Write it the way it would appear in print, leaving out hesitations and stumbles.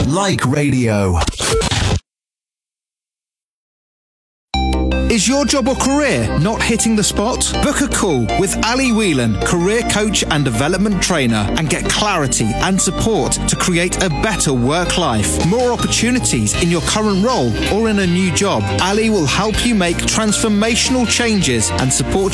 like radio. Is your job or career not hitting the spot? Book a call with Ali Whelan, career coach and development trainer, and get clarity and support to create a better work life. More opportunities in your current role or in a new job. Ali will help you make transformational changes and support